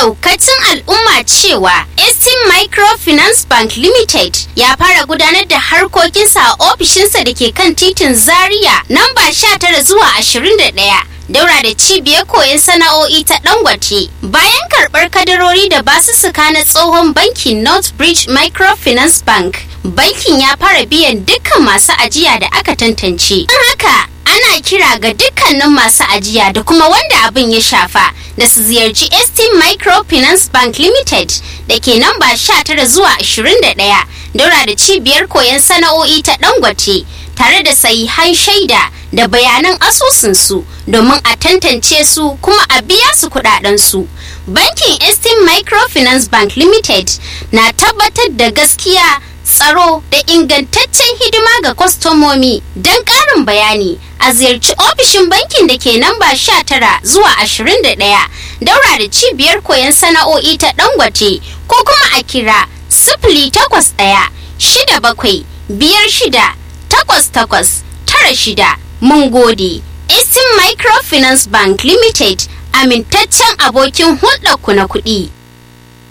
daukacin al'umma cewa Estim Microfinance Bank Limited ya fara gudanar da harkokinsa a ofishinsa da ke kan titin Zaria namba 19 zuwa 21. Daura da cibiyar koyon sana'o'i ta Dangote. Bayan karɓar kadarori da basussuka na tsohon bankin Northbridge Microfinance Bank, bankin ya fara biyan dukkan masu ajiya da aka tantance. Don haka, ana kira ga dukkanin masu ajiya da kuma wanda abin ya shafa da su ziyarci Estim Microfinance Bank Limited da ke namba 19 zuwa 21, daura da cibiyar koyon sana'o'i ta Dangote, tare da sahihan shaida da bayanan asusunsu domin a tantance su kuma a biya su kudadensu. Bankin Estim Microfinance Bank Limited na tabbatar da gaskiya, tsaro da ingantaccen hidima ga kwastomomi. Don ƙarin bayani, a ziyarci ofishin bankin da ke namba 19 zuwa 21, daura da cibiyar koyon sana'o'i ta Dangote, ko kuma a kira 08 67 56 8896. Mun gode. Estim Microfinance Bank Limited, amintaccen abokin hulɗarku na kuɗi.